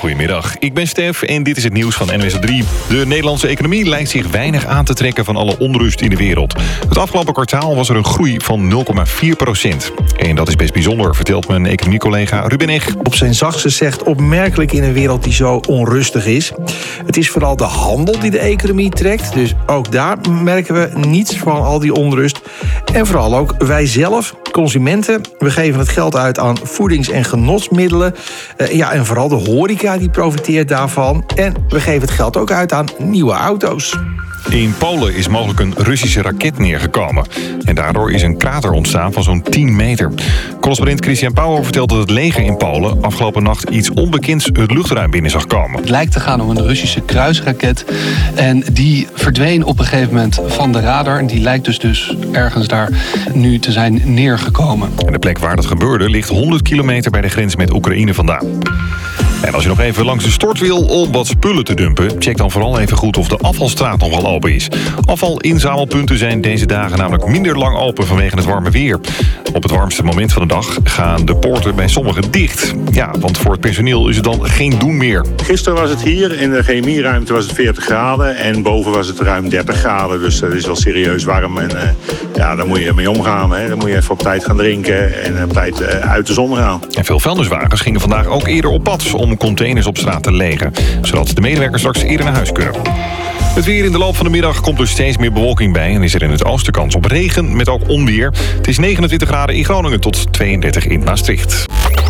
Goedemiddag, ik ben Stef en dit is het nieuws van NWS 3. De Nederlandse economie lijkt zich weinig aan te trekken van alle onrust in de wereld. Het afgelopen kwartaal was er een groei van 0,4%. En dat is best bijzonder, vertelt mijn economiecollega Ruben Eg. Op zijn zachtste zegt opmerkelijk in een wereld die zo onrustig is. Het is vooral de handel die de economie trekt. Dus ook daar merken we niets van al die onrust. En vooral ook wij zelf, consumenten. We geven het geld uit aan voedings- en genotsmiddelen. En vooral de horeca die profiteert daarvan. En we geven het geld ook uit aan nieuwe auto's. In Polen is mogelijk een Russische raket neergekomen. En daardoor is een krater ontstaan van zo'n 10 meter. Correspondent Christian Pauwer vertelt dat het leger in Polen afgelopen nacht iets onbekends het luchtruim binnen zag komen. Het lijkt te gaan om een Russische kruisraket. En die verdween op een gegeven moment van de radar. En die lijkt dus ergens daar nu te zijn neergekomen. En de plek waar dat gebeurde ligt 100 kilometer bij de grens met Oekraïne vandaan. En als je nog even langs de stort wil om wat spullen te dumpen, check dan vooral even goed of de afvalstraat nog wel open is. Afvalinzamelpunten zijn deze dagen namelijk minder lang open vanwege het warme weer. Op het warmste moment van de dag gaan de poorten bij sommigen dicht. Ja, want voor het personeel is het dan geen doen meer. Gisteren was het hier, in de chemieruimte was het 40 graden en boven was het ruim 30 graden. Dus dat is wel serieus warm en daar moet je mee omgaan. Hè. Dan moet je even op tijd gaan drinken en op tijd uit de zon gaan. En veel vuilniswagens gingen vandaag ook eerder op pad om containers op straat te legen, zodat de medewerkers straks eerder naar huis kunnen. Het weer in de loop van de middag komt er steeds meer bewolking bij en is er in het oosten kans op regen met ook onweer. Het is 29 graden in Groningen tot 32 in Maastricht.